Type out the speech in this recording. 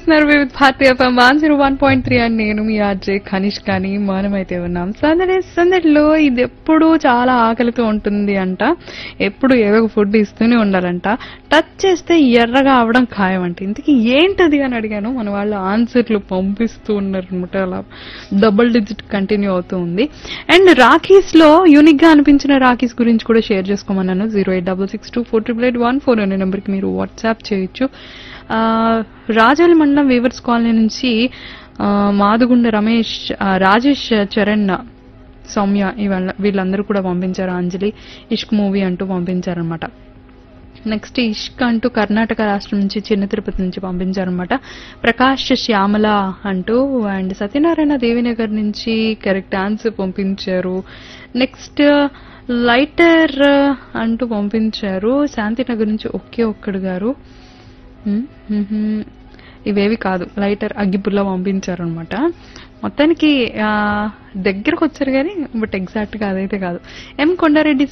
చేస్తున్నారు వివిధ భారతి ఎఫ్ఎం 101.3 అని నేను మీ ఆర్జే కనిష్కాని మనమైతే ఉన్నాం సందడిలో ఇది ఎప్పుడు చాలా ఆకలితో ఉంటుంది అంట ఎప్పుడు ఏదో ఒక ఫుడ్ ఇస్తూనే ఉండాలంట టచ్ చేస్తే ఎర్రగా అవడం ఖాయం అంట ఇంతకీ ఏంటది అని అడిగాను మన వాళ్ళు ఆన్సర్లు పంపిస్తూ ఉన్నారు అనమాట అలా డబుల్ డిజిట్ కంటిన్యూ అవుతూ ఉంది అండ్ రాఖీస్ లో యూనిక్ గా అనిపించిన రాఖీస్ గురించి కూడా షేర్ చేసుకోమన్నాను 086624881 అనే నెంబర్కి మీరు వాట్సాప్ చేయొచ్చు రాజాల మండలం వీవర్స్ కాలనీ నుంచి మాదుగుండ రమేష్ రాజేష్ చరణ్ సౌమ్య వీళ్ళందరూ కూడా పంపించారు అంజలి ఇష్క్ మూవీ అంటూ పంపించారనమాట నెక్స్ట్ ఇష్క్ అంటూ కర్ణాటక రాష్ట్రం నుంచి చిన్న తిరుపతి నుంచి పంపించారనమాట ప్రకాష్ శ్యామల అంటూ అండ్ సత్యనారాయణ దేవినగర్ నుంచి కరెక్ట్ ఆన్సర్ పంపించారు నెక్స్ట్ లైటర్ అంటూ పంపించారు శాంతినగర్ నుంచి ఒకే ఒక్కడు గారు ఇవేవి కాదు లైటర్ అగ్గిపుల్ల పంపించారు అనమాట మొత్తానికి దగ్గరకు వచ్చారు కానీ బట్ ఎగ్జాక్ట్ గా అదైతే కాదు ఎం కొండారెడ్డి